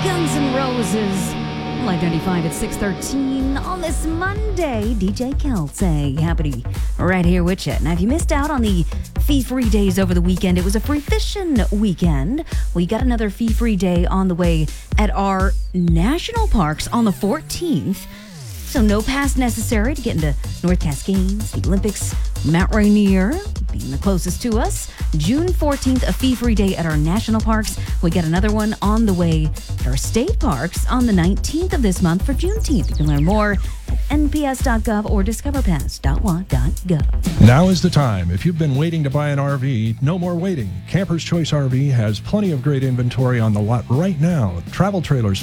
Guns N' Roses. Live 95 at 6:13 on this Monday. DJ Kelsey, happy to be right here with you. Now, if you missed out on the fee-free days over the weekend, it was a free fishing weekend. We got another fee-free day on the way at our national parks on the 14th. So no pass necessary to get into North Cascades, the Olympics, Mount Rainier, being the closest to us. June 14th, a fee-free day at our national parks. We got another one on the way at our state parks on the 19th of this month for Juneteenth. You can learn more at nps.gov or discoverpass.wa.gov. Now is the time. If you've been waiting to buy an RV, no more waiting. Camper's Choice RV has plenty of great inventory on the lot right now. Travel trailers,